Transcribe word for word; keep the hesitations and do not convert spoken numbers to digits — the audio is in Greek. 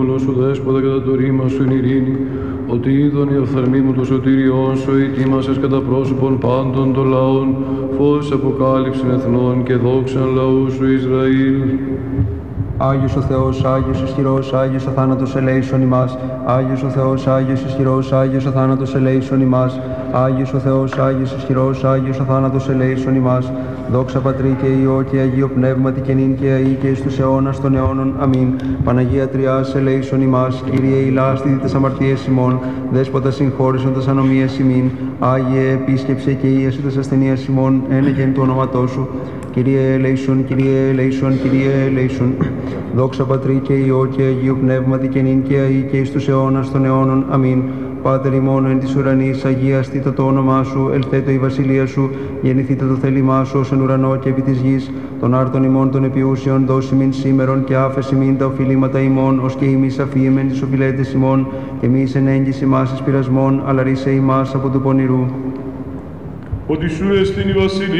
Σου δέσποτα κατά το ρήμα σου εν ειρήνη, ότι είδον η οφθαλμή μου το σωτήριόν σου, ετοίμασες κατά πρόσωπον πάντων των λαών, φως αποκάλυψην εθνών και δόξαν λαού σου Ισραήλ. Άγιος ο Θεός, Άγιος ισχυρός, Άγιος αθάνατος ελέησον ημάς. Άγιος ο Θεός, Άγιος ισχυρός, Άγιος αθάνατος ελέησον ημάς. Άγιος ο Θεός, Άγιος ισχυρός, Άγιος αθάνατος ελέησον ημάς. Δόξα Πατρί και Υιό και Αγίο Πνεύματι και νυν και αεί και εις τους αιώνας των αιώνων. Αμήν. Παναγία Τριάς ελέησον ημάς. Κύριε ηλάστη τες αμαρτίες ημών. Δέσποτα συγχώρησον τες ανομίες ημίν. Άγιε επίσκεψε και ίασε τες ασθενείας ημών. Ένεγεν του ονόματός σου. Κύριε ελέησον, Κύριε ελέησον, Κύριε ελέησον. Δόξα Πατρί και Υιό και Αγίου Πνεύματι και νυν και αεί και εις τους αιώνας των αιώνων. Αμήν. Πάτερ ημών εν της ουρανής, αγίαστήτω το όνομά σου, ελθέτω η βασιλεία σου, γεννηθείτε το θέλημά σου ως εν ουρανό και επί της γης. Των άρτων ημών των επιούσιων δώσει μην σήμερον και άφεση μην τα οφειλήματα ημών, ως και ημείς αφίεμεν τις οφειλέτες ημών, και μη εν έγκυση ημάς εις πειρασμών, αλλά ρίσε ημάς από του πονηρού. Ότι σου εστίν η βασιλεία